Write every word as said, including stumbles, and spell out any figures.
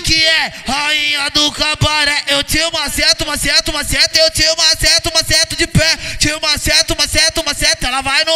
que é rainha do cabaré. Eu te maceto, maceto, maceto. Eu te maceto, maceto de pé. Te maceto, maceto, maceto. Ela vai no